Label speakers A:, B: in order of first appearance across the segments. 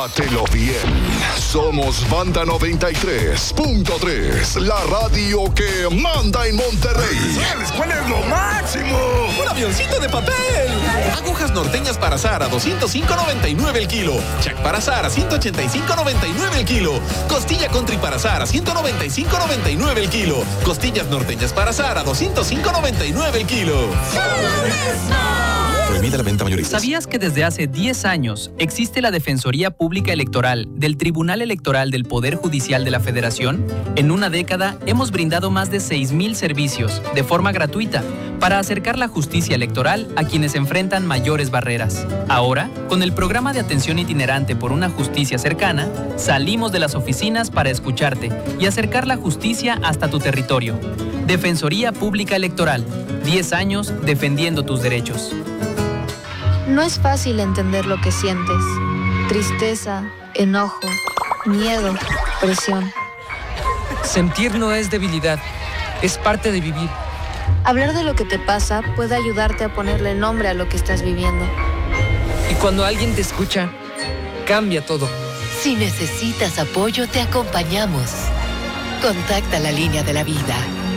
A: Pásatelo bien. Somos Banda 93.3, la radio que manda en Monterrey.
B: ¡La escuela es lo máximo!
C: ¡Un avioncito de papel! Agujas norteñas para Zara, $205.99 el kilo. Chac para Zara, $185.99 el kilo. Costilla country para Zara, $195.99 el kilo. Costillas norteñas para Zara, $205.99 el kilo.
D: Prohibida la venta mayorista.
E: ¿Sabías que desde hace 10 años existe la Defensoría Pública Electoral del Tribunal Electoral del Poder Judicial de la Federación? En una década hemos brindado más de 6,000 servicios de forma gratuita para acercar la justicia electoral a quienes enfrentan mayores barreras. Ahora, con el programa de atención itinerante por una justicia cercana, salimos de las oficinas para escucharte y acercar la justicia hasta tu territorio. Defensoría Pública Electoral, 10 años defendiendo tus derechos.
F: No es fácil entender lo que sientes. Tristeza, enojo, miedo, presión.
G: Sentir no es debilidad, es parte de vivir.
F: Hablar de lo que te pasa puede ayudarte a ponerle nombre a lo que estás viviendo.
G: Y cuando alguien te escucha, cambia todo.
H: Si necesitas apoyo, te acompañamos. Contacta la línea de la vida.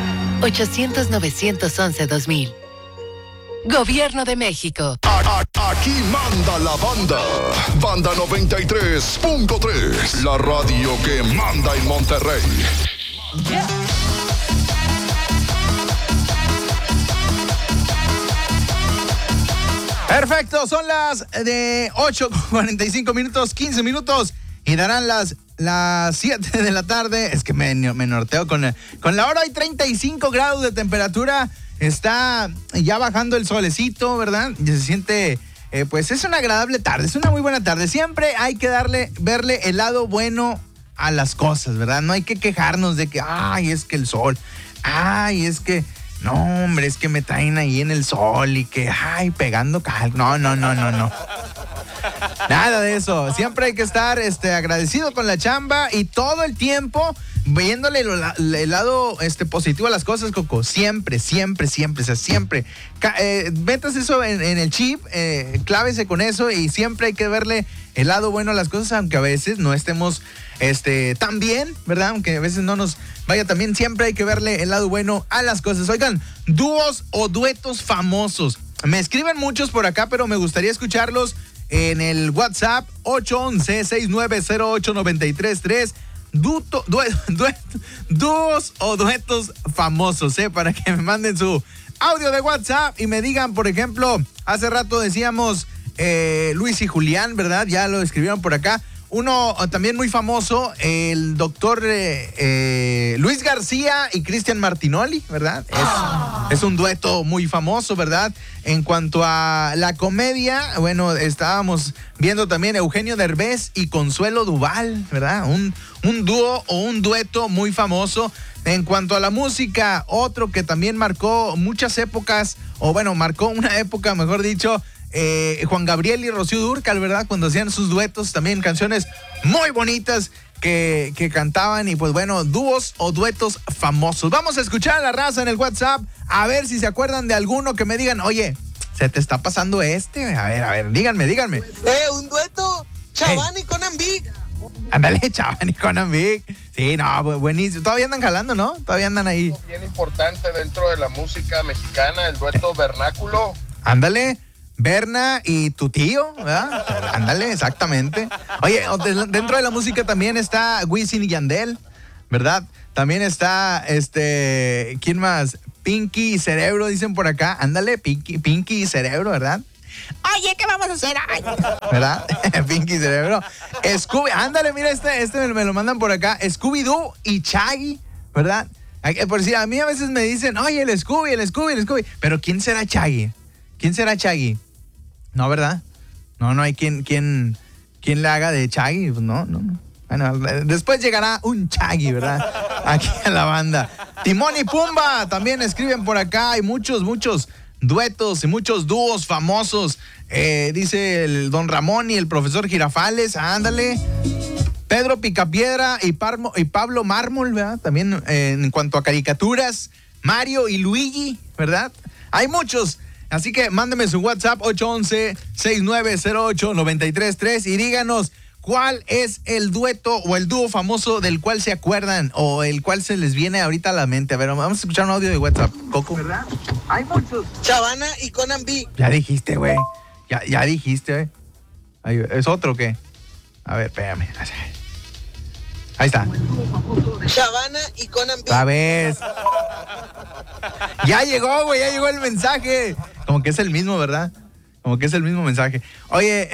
H: 800-911-2000. Gobierno de México.
A: Aquí manda la banda. Banda 93.3, la radio que manda en Monterrey.
E: Yeah.
I: Perfecto, son las de 8:45 minutos, 15 minutos y darán las 7 de la tarde. Es que me norteo con la hora. Hay 35 grados de temperatura. Está ya bajando el solecito, ¿verdad? Y se siente, pues es una agradable tarde, es una muy buena tarde. Siempre hay que verle el lado bueno a las cosas, ¿verdad? No hay que quejarnos de que, ay, es que el sol, ay, es que, no, hombre, es que me traen ahí en el sol y que, ay, pegando cal. No. Nada de eso. Siempre hay que estar agradecido con la chamba y todo el tiempo viéndole el lado positivo a las cosas, Coco. Siempre. O sea, siempre. Metas eso en el chip, clávese con eso y siempre hay que verle el lado bueno a las cosas, aunque a veces no estemos tan bien, ¿verdad? Aunque a veces no nos vaya tan bien, siempre hay que verle el lado bueno a las cosas. Oigan, dúos o duetos famosos. Me escriben muchos por acá, pero me gustaría escucharlos en el WhatsApp 811-6908-933. Dúos o duetos famosos, para que me manden su audio de WhatsApp y me digan, por ejemplo, hace rato decíamos Luis y Julián, ¿verdad? Ya lo escribieron por acá. Uno también muy famoso, el doctor Luis García y Cristian Martinoli, ¿verdad? Es un dueto muy famoso, ¿verdad? En cuanto a la comedia, bueno, estábamos viendo también Eugenio Derbez y Consuelo Duval, ¿verdad? Un dúo o un dueto muy famoso. En cuanto a la música, otro que también marcó muchas épocas, o bueno, marcó una época, mejor dicho, Juan Gabriel y Rocío Dúrcal, ¿verdad? Cuando hacían sus duetos, también canciones muy bonitas que cantaban y pues bueno, dúos o duetos famosos. Vamos a escuchar a la raza en el WhatsApp, a ver si se acuerdan de alguno que me digan, oye, se te está pasando A ver, díganme.
J: Un dueto, Chaván y Conan Big.
I: Ándale, Chaván y Conan Big. Sí, no, buenísimo. Todavía andan jalando, ¿no? Todavía andan ahí.
K: Bien importante dentro de la música mexicana, el dueto vernáculo.
I: Ándale. Berna y tu tío, ¿verdad? Ándale, exactamente. Oye, dentro de la música también está Wisin y Yandel, ¿verdad? También está, ¿quién más? Pinky y Cerebro, dicen por acá. Ándale, Pinky y Cerebro, ¿verdad? Oye, ¿qué vamos a hacer? Ay. ¿Verdad? Pinky y Cerebro. Scooby, ándale, mira, me lo mandan por acá. Scooby-Doo y Shaggy, ¿verdad? Por si a mí a veces me dicen, oye, el Scooby. Pero ¿quién será Shaggy? No, ¿verdad? No hay quien le haga de Shaggy. Pues no. Bueno, después llegará un Shaggy, ¿verdad? Aquí a la banda. Timón y Pumba también escriben por acá. Hay muchos duetos y muchos dúos famosos. Dice el Don Ramón y el profesor Girafales. Ándale. Pedro Picapiedra y Pablo Mármol, ¿verdad? También en cuanto a caricaturas. Mario y Luigi, ¿verdad? Hay muchos. Así que mándeme su WhatsApp 811-6908-933 y díganos ¿cuál es el dueto o el dúo famoso del cual se acuerdan o el cual se les viene ahorita a la mente? A ver, vamos a escuchar un audio de WhatsApp, Coco.
J: ¿Verdad? Hay muchos. Chavana y Conan Big.
I: Ya dijiste, güey. Ya dijiste, güey. ¿Es otro o qué? A ver, espérame. Ahí está.
J: Chavana y Conan Big.
I: ¿Sabes? Ya llegó, güey, ya llegó el mensaje. Como que es el mismo, ¿verdad? Como que es el mismo mensaje. Oye,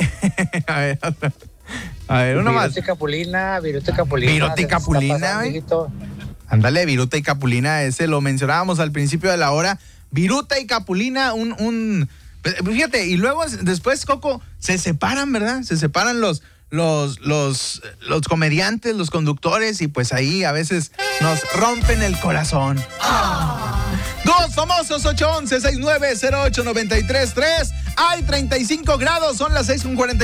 I: a ver, uno más.
D: Viruta y Capulina.
I: Viruta y Capulina, güey. Ándale, Viruta y Capulina, ese lo mencionábamos al principio de la hora. Viruta y Capulina, fíjate, y luego después, Coco, se separan, ¿verdad? Se separan los comediantes, los conductores, y pues ahí a veces nos rompen el corazón. Dos famosos, 811-6908-933. Hay 35 grados, son las 6:40.